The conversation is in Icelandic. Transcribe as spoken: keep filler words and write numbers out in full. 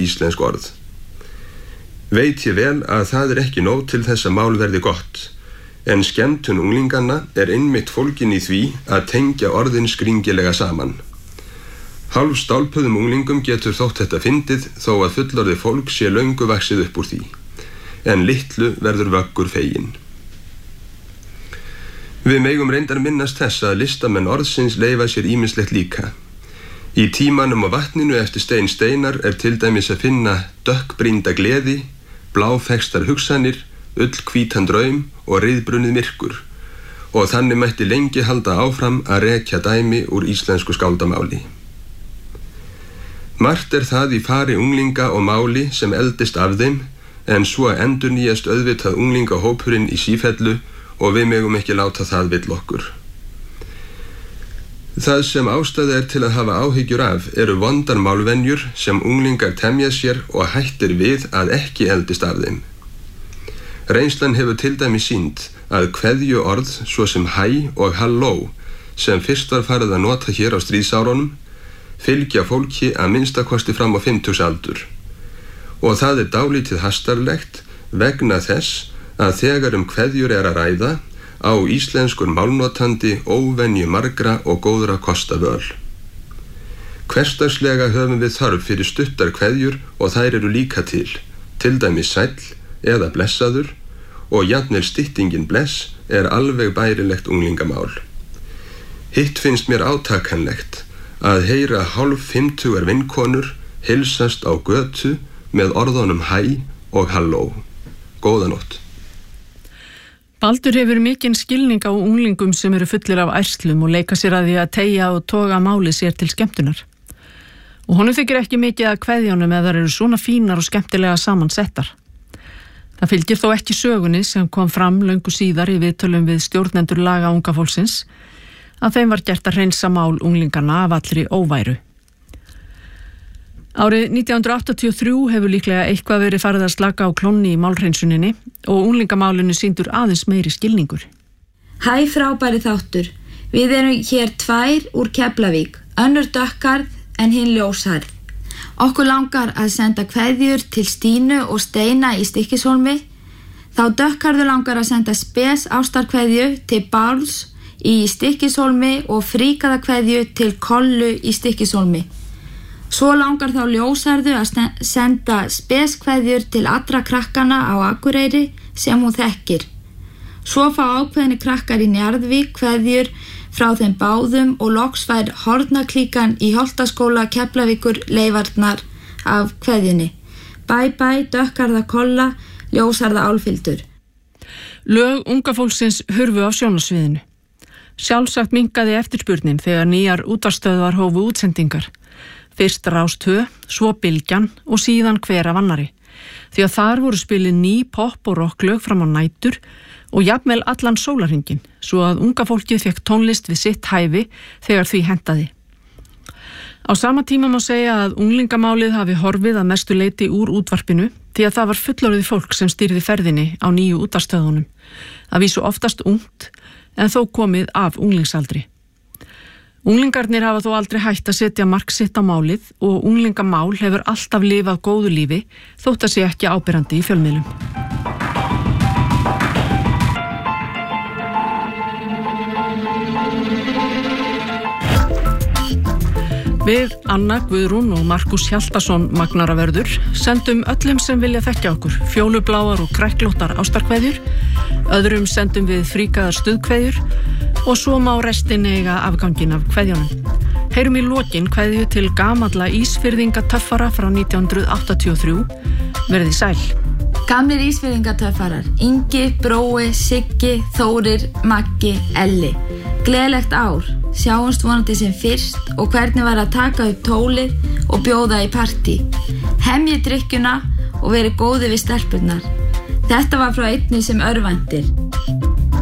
íslensk orð. Veit ég vel að það er ekki nóg til þess að mál verði gott, en skemmtun unglinganna er einmitt fólgin í því að tengja orðin skringilega saman. Hálf stálpuðum unglingum getur þótt þetta fyndið þó að fullorðið fólk sé löngu vaxið upp úr því, en litlu verður vöggur fegin. Við megum reyndar minnast þess að listamenn orðsins leyfa sér ýmislegt líka. Í tímanum og vatninu eftir Stein Steinar er til dæmis að finna dökkbrýnda gleði, bláfextar hugsanir, ullhvítan draum og ryðbrunnið myrkur, og þannig mætti lengi halda áfram að rekja dæmi úr íslensku skáldamáli. Margt er það í fari unglinga og máli sem eldist af þeim, en svo endurnýjast auðvitað unglingahópurinn í sífellu og við megum ekki láta það vill okkur. Það sem ástæða er til að hafa áhyggjur af eru vondar málvenjur sem unglingar temja sér og hættir við að ekki eldist af þeim. Reynslan hefur til dæmis sýnt að kveðju orð svo sem hæ og halló, sem fyrst var farið að nota hér á stríðsárunum, fylgja fólki að minnstakosti fram á fimmtugsaldur. Og það er dálítið hastarlegt vegna þess að þegar um kveðjur er að ræða á íslenskur málnotandi óvenju margra og góðra kosta völ. Hversdagslega höfum við þörf fyrir stuttar kveðjur og þær eru líka til, til dæmis sæll eða blessaður, og jafnvel styttingin bless er alveg bærilegt unglingamál. Hitt finnst mér átakanlegt að heyra hálf fimmtugar vinkonur heilsast á götu með orðunum hæ og halló. Góða nótt. Baldur hefur mikinn skilning á unglingum sem eru fullir af ærslum og leika sér að því að teygja og toga máli sér til skemmtunar. Og honum þykir ekki mikið að kveðjánum eða þær eru svona fínar og skemmtilega samansettar. Það fylgir þó ekki sögunni sem kom fram löngu síðar í viðtölum við stjórnendur laga unga fólksins að þeim var gert að hreinsa mál unglingarna af allri óværu. Árið nítján hundruð áttatíu og þrjú hefur líklega eitthvað verið farið að slaka á klónni í málhreinsuninni og unglingamálinu sýndur aðeins meiri skilningur. Hæ frábæri þáttur, við erum hér tvær úr Keflavík, önnur dökkarð en hinn ljósharð. Okkur langar að senda kveðjur til Stínu og Steina í Stykkishólmi, þá dökkarðu langar að senda spes ástarkveðju til Báls í Stykkishólmi og fríkaða kveðju til Kollu í Stykkishólmi. Svo langar þá ljósarðu að senda speskveðjur til allra krakkana á Akureyri sem hún þekkir. Svo fá ákveðni krakkar í Njarðvík kveðjur frá þeim báðum og loks fær Hornaklíkan í Holtaskóla Keflavíkur leifarnar af kveðjunni. Bæ bæ, dökkarða Kolla, ljósarða Álfhildur. Lög unga fólksins hurfu á sjónarsviðinu. Sjálfsagt minnkaði eftirspurnin þegar nýjar útvarpsstöðvar hófu útsendingar. Fyrst Rás tvö, svo Bylgjan og síðan hver af annari. Því að þar voru spilið ný pop- og rocklög fram á nætur og jafnvel allan sólarhringinn, svo að unga fólkið fekk tónlist við sitt hæfi þegar því hentaði. Á sama tíma má segja að unglingamálið hafi horfið að mestu leyti úr útvarpinu því að það var fullorðið fólk sem stýrði ferðinni á nýju útvarpsstöðunum. Það vísu oftast ungt en þó komið af unglingsaldri. Unglingarnir hafa þó aldrei hætt að setja mark sitt á málið og unglingamál hefur alltaf lifað góðu lífi þótt að sé ekki áberandi í fjölmiðlum. Við Anna, Guðrún og Markus Hjaltason magnaraverður sendum öllum sem vilja þekkja okkur fjólubláar og kræklóttar ástarkveðjur, öðrum sendum við fríkaðar stuðkveðjur og svo má restin eiga afgangin af kveðjunum. Heyrum í lokin kveðju til gamalla Ísfirðingatöffara frá nítján hundruð áttatíu og þrjú. Verði sæl. Gamlir Ísfirðingatöffarar, Ingi, Brói, Siggi, Þórir, Maggi, Elli. Gleðilegt ár, sjáumst vonandi sem fyrst og hvernig var að taka upp tólið og bjóða í partí. Hemjið drykkjuna og verið góði við stelpurnar. Þetta var frá einni sem örvæntir.